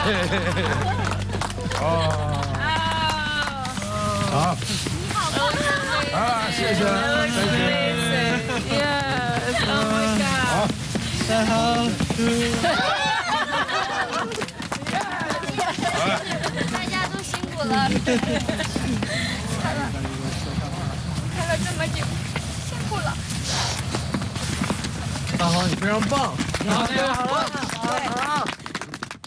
哦，好，啊，谢谢，谢谢。 Yes, oh my god. 好， 太好。 大家都辛苦了，开了这么久，辛苦了。 大豪，你非常棒。 好，好了，好了。